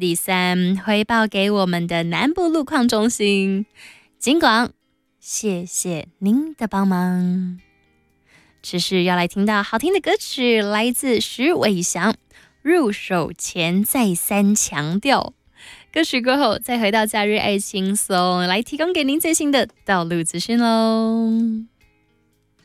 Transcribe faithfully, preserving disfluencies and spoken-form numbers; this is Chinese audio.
第三，回报给我们的南部路况中心。警广，谢谢您的帮忙。持续要来听到好听的歌曲，来自徐伟翔，入手前再三强调。歌曲过后，再回到假日爱轻松，来提供给您最新的道路资讯喽。